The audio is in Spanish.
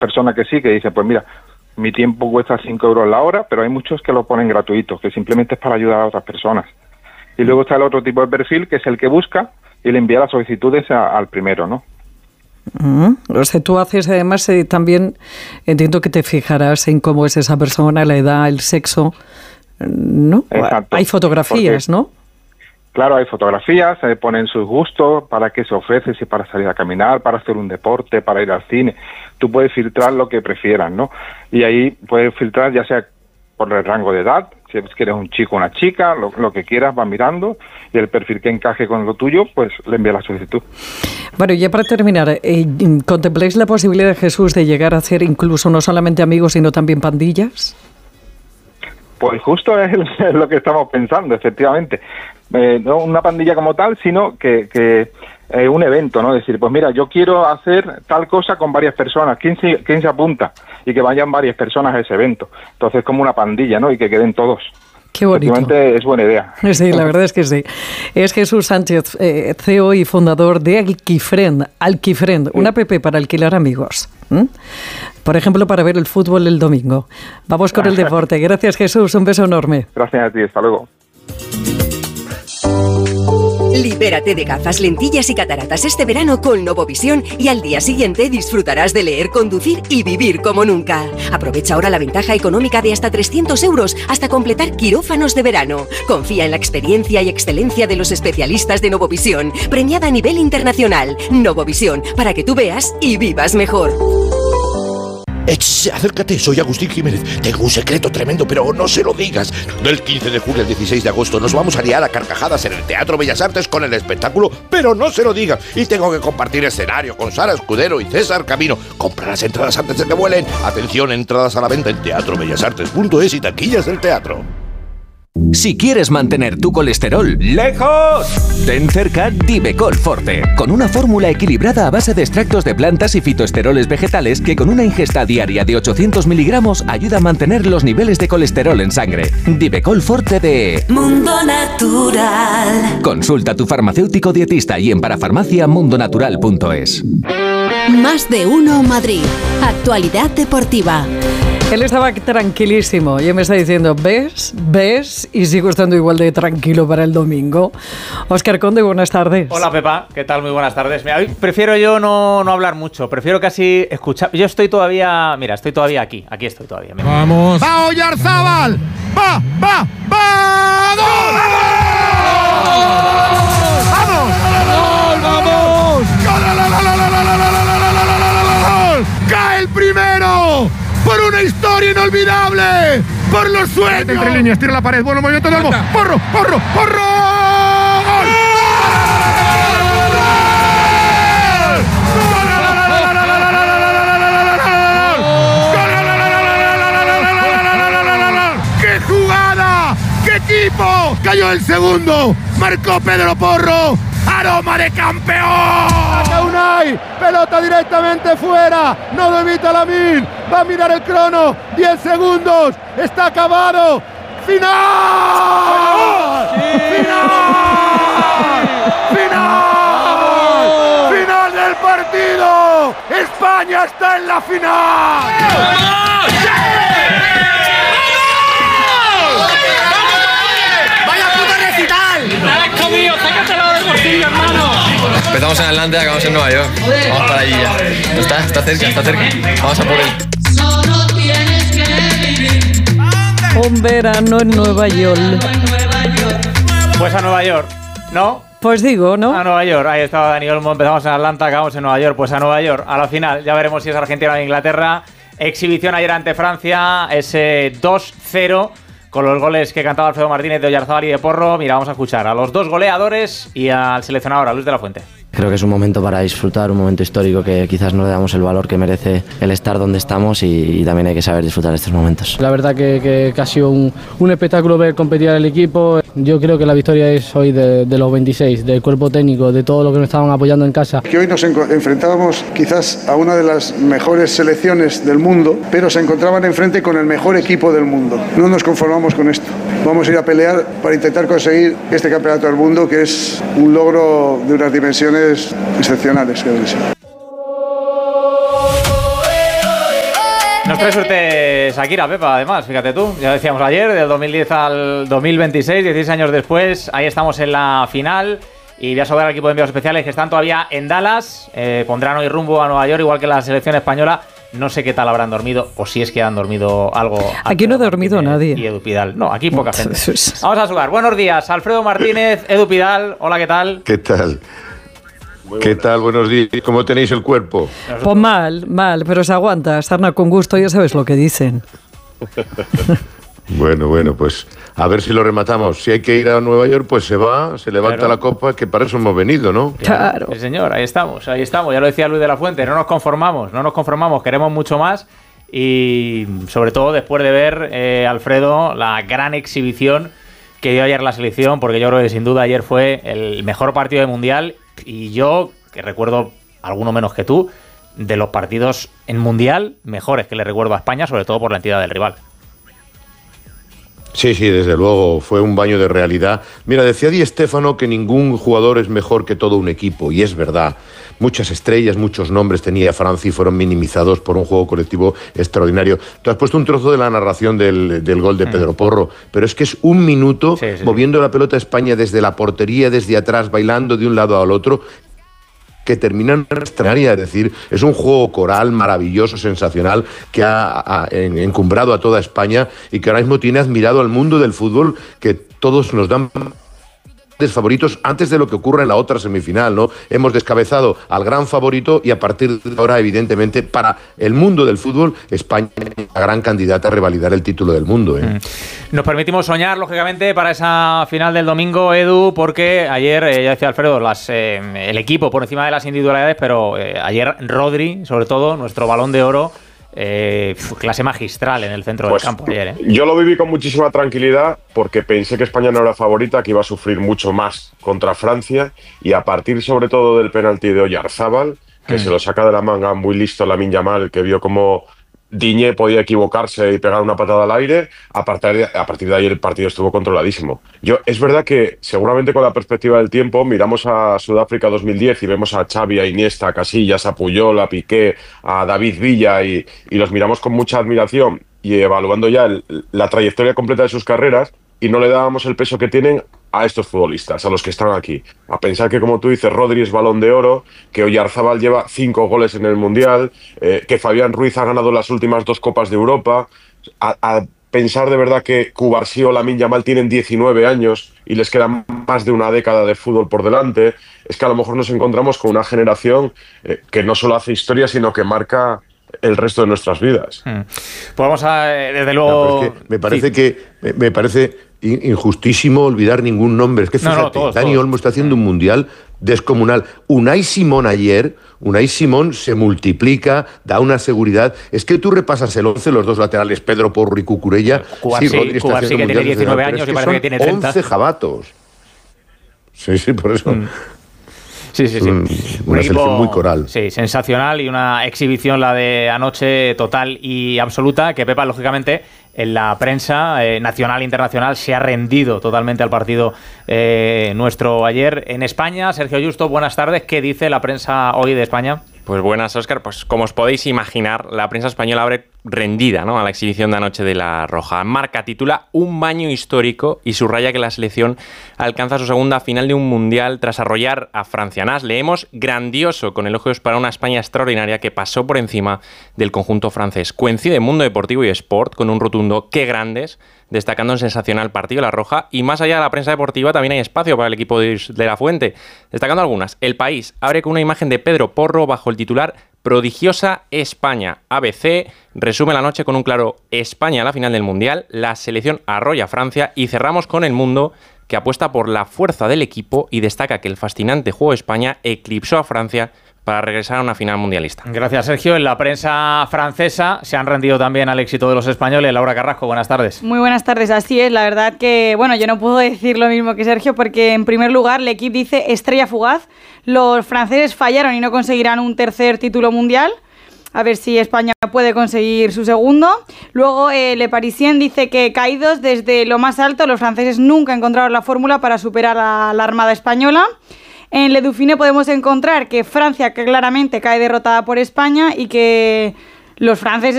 persona que sí, que dice, pues mira, mi tiempo cuesta 5 euros la hora, pero hay muchos que lo ponen gratuito, que simplemente es para ayudar a otras personas. Y luego está el otro tipo de perfil, que es el que busca y le envía las solicitudes al primero, ¿no? O sea, tú haces además también, entiendo que te fijarás en cómo es esa persona, la edad, el sexo, ¿no? Exacto. Hay fotografías, porque, ¿no? Claro, hay fotografías, se ponen sus gustos, para qué se ofrece, si para salir a caminar, para hacer un deporte, para ir al cine. Tú puedes filtrar lo que prefieras, ¿no? Y ahí puedes filtrar ya sea por el rango de edad, si eres un chico o una chica, lo que quieras, vas mirando, y el perfil que encaje con lo tuyo, pues le envía la solicitud. Bueno, ya para terminar, ¿contempláis la posibilidad, Jesús, de llegar a hacer incluso no solamente amigos, sino también pandillas? Pues justo es lo que estamos pensando, efectivamente. No una pandilla como tal, sino que un evento, ¿no? Decir, pues mira, yo quiero hacer tal cosa con varias personas, ¿quién se apunta? Y que vayan varias personas a ese evento. Entonces, como una pandilla, ¿no? Y que queden todos. Qué bonito. Efectivamente, es buena idea. Sí, la verdad es que sí. Es Jesús Sánchez, CEO y fundador de Alquifriend, sí. Una app para alquilar amigos. Por ejemplo, para ver el fútbol el domingo. Vamos con el deporte. Gracias, Jesús. Un beso enorme. Gracias a ti. Hasta luego. Libérate de gafas, lentillas y cataratas este verano con Novovisión y al día siguiente disfrutarás de leer, conducir y vivir como nunca. Aprovecha ahora la ventaja económica de hasta 300 euros hasta completar quirófanos de verano. Confía en la experiencia y excelencia de los especialistas de Novovisión, premiada a nivel internacional. Novovisión, para que tú veas y vivas mejor. Acércate, soy Agustín Jiménez. Tengo un secreto tremendo, pero no se lo digas. Del 15 de julio al 16 de agosto nos vamos a liar a carcajadas en el Teatro Bellas Artes con el espectáculo, pero no se lo digas. Y tengo que compartir escenario con Sara Escudero y César Camino. Compra las entradas antes de que vuelen. Atención, entradas a la venta en teatrobellasartes.es y taquillas del teatro. Si quieres mantener tu colesterol lejos, ten cerca Divecol Forte, con una fórmula equilibrada a base de extractos de plantas y fitoesteroles vegetales que con una ingesta diaria de 800 miligramos ayuda a mantener los niveles de colesterol en sangre. Divecol Forte de Mundo Natural. Consulta a tu farmacéutico dietista y en parafarmaciamundonatural.es. Más de uno Madrid. Actualidad deportiva. Él estaba tranquilísimo. Yo me está diciendo, ¿ves? Y sigo estando igual de tranquilo para el domingo. Óscar Conde, buenas tardes. Hola, Pepa. ¿Qué tal? Muy buenas tardes. Mira, hoy prefiero yo no hablar mucho. Prefiero casi escuchar. Yo estoy todavía... Mira, estoy todavía aquí. Aquí estoy todavía. Mira. ¡Vamos! ¡Va Oyarzábal! ¡Va! ¡Gol! ¡Vamos! ¡Gol! ¡Cae el primero! ¡Por una historia inolvidable! ¡Por los sueños! Entre líneas, tira la pared, bueno movimiento de Olmo. ¡Porro! ¡Gol! ¡Qué jugada! ¡Qué equipo! Cayó el segundo, marcó Pedro Porro. ¡Aroma de campeón! Saca Unai, pelota directamente fuera, no lo evita Lamine, va a mirar el crono, 10 segundos, está acabado, ¡final! ¡Sí! ¡Final del partido! ¡España está en la final! ¡Vamos! Empezamos en Atlanta y acabamos en Nueva York. Vamos para allí ya. Está cerca. Vamos a por él. Un verano en Nueva York. Pues a Nueva York, ¿no? Pues digo, ¿no? A Nueva York. Ahí estaba Dani Olmo. Empezamos en Atlanta, acabamos en Nueva York. Pues a Nueva York. A la final. Ya veremos si es Argentina o Inglaterra. Exhibición ayer ante Francia. Ese 2-0. Con los goles que cantaba Alfredo Martínez de Oyarzábal y de Porro. Mira, vamos a escuchar a los dos goleadores y al seleccionador, a Luis de la Fuente. Creo que es un momento para disfrutar, un momento histórico que quizás no le damos el valor que merece el estar donde estamos y también hay que saber disfrutar de estos momentos. La verdad que ha sido un espectáculo ver competir al equipo. Yo creo que la victoria es hoy de los 26, del cuerpo técnico, de todo lo que nos estaban apoyando en casa. Que hoy nos enfrentábamos quizás a una de las mejores selecciones del mundo, pero se encontraban enfrente con el mejor equipo del mundo. No nos conformamos con esto. Vamos a ir a pelear para intentar conseguir este campeonato del mundo, que es un logro de unas dimensiones excepcionales, creo que sí. Nos trae suerte Shakira, Pepa, además, fíjate tú, ya decíamos ayer, del 2010 al 2026, 16 años después, ahí estamos en la final. Y voy a saludar al equipo de enviados especiales que están todavía en Dallas, pondrán hoy rumbo a Nueva York, igual que la selección española. No sé qué tal habrán dormido, o si es que han dormido algo. Aquí no ha dormido nadie. Y Edu Pidal. No, aquí poca gente. Vamos a saludar. Buenos días, Alfredo Martínez, Edu Pidal. Hola, ¿qué tal? ¿Qué tal? ¿Qué tal? Buenos días. ¿Cómo tenéis el cuerpo? Pues mal, pero se aguanta. Sarna con gusto, ya sabes lo que dicen. Bueno, pues a ver si lo rematamos. Si hay que ir a Nueva York, pues se va, se levanta la copa, que para eso hemos venido, ¿no? Claro. Sí, señor, ahí estamos. Ya lo decía Luis de la Fuente, no nos conformamos, queremos mucho más. Y sobre todo después de ver, Alfredo, la gran exhibición que dio ayer la selección, porque yo creo que sin duda ayer fue el mejor partido del Mundial. Y yo, que recuerdo alguno menos que tú, de los partidos en Mundial mejores que le recuerdo a España, sobre todo por la entidad del rival. Sí, desde luego, fue un baño de realidad. Mira, decía Di Stéfano que ningún jugador es mejor que todo un equipo, y es verdad. Muchas estrellas, muchos nombres tenía Francia y fueron minimizados por un juego colectivo extraordinario. Tú has puesto un trozo de la narración del gol de Pedro Porro, pero es que es un minuto moviendo la pelota a España desde la portería, desde atrás, bailando de un lado al otro, que terminan en extraordinaria, es decir, es un juego coral maravilloso, sensacional, que ha encumbrado a toda España y que ahora mismo tiene admirado al mundo del fútbol, que todos nos dan favoritos antes de lo que ocurra en la otra semifinal, ¿no? Hemos descabezado al gran favorito y a partir de ahora, evidentemente, para el mundo del fútbol, España es la gran candidata a revalidar el título del mundo, ¿eh? Nos permitimos soñar, lógicamente, para esa final del domingo, Edu, porque ayer, ya decía Alfredo, el equipo por encima de las individualidades, pero ayer Rodri, sobre todo, nuestro Balón de Oro, clase magistral en el centro del campo ayer, ¿eh? Yo lo viví con muchísima tranquilidad porque pensé que España no era favorita, que iba a sufrir mucho más contra Francia, y a partir sobre todo del penalti de Oyarzábal, que se lo saca de la manga muy listo Lamine Yamal, que vio cómo Diñé podía equivocarse y pegar una patada al aire. A partir de ahí el partido estuvo controladísimo. Es verdad que seguramente con la perspectiva del tiempo miramos a Sudáfrica 2010 y vemos a Xavi, a Iniesta, a Casillas, a Puyol, a Piqué, a David Villa y los miramos con mucha admiración y evaluando ya la trayectoria completa de sus carreras, y no le dábamos el peso que tienen a estos futbolistas, a los que están aquí. A pensar que, como tú dices, Rodri es Balón de Oro, que Oyarzábal lleva 5 goles en el Mundial, que Fabián Ruiz ha ganado las últimas 2 Copas de Europa, a pensar de verdad que Cubarsí o Lamine Yamal tienen 19 años y les queda más de una década de fútbol por delante. Es que a lo mejor nos encontramos con una generación que no solo hace historia, sino que marca el resto de nuestras vidas. Pues vamos a, desde luego... Es que me parece injustísimo olvidar ningún nombre. Es que fíjate, Dani Olmo está haciendo un mundial descomunal. Unai Simón ayer, se multiplica, da una seguridad. Es que tú repasas el 11, los dos laterales, Pedro Porro y Cucurella. Cubarsí que tiene 19 años y parece que tiene 30. 11 jabatos. Sí, por eso... Sí. Una selección muy coral. Sí, sensacional, y una exhibición, la de anoche, total y absoluta, que Pepa, lógicamente, en la prensa nacional e internacional se ha rendido totalmente al partido nuestro ayer en España. Sergio Justo, buenas tardes. ¿Qué dice la prensa hoy de España? Pues buenas, Óscar. Pues como os podéis imaginar, la prensa española abre rendida, ¿no?, a la exhibición de anoche de La Roja. Marca titula "Un baño histórico" y subraya que la selección alcanza su segunda final de un mundial tras arrollar a Francia. Nas, leemos "grandioso", con elogios para una España extraordinaria que pasó por encima del conjunto francés. Coincide Mundo Deportivo y Sport con un rotundo "qué grandes", destacando un sensacional partido La Roja, y más allá de la prensa deportiva también hay espacio para el equipo de La Fuente, destacando algunas. El País abre con una imagen de Pedro Porro bajo el titular "Prodigiosa España". ABC resume la noche con un claro "España a la final del Mundial", la selección arrolla a Francia, y cerramos con El Mundo, que apuesta por la fuerza del equipo y destaca que el fascinante juego de España eclipsó a Francia para regresar a una final mundialista. Gracias, Sergio. En la prensa francesa se han rendido también al éxito de los españoles. Laura Carrasco, buenas tardes. Muy buenas tardes, así es. La verdad que, bueno, yo no puedo decir lo mismo que Sergio, porque en primer lugar, L'Équipe dice "estrella fugaz". Los franceses fallaron y no conseguirán un tercer título mundial. A ver si España puede conseguir su segundo. Luego, Le Parisien dice que caídos desde lo más alto, los franceses nunca encontraron la fórmula para superar a la Armada española. En Le Dauphiné podemos encontrar que Francia claramente cae derrotada por España y que los franceses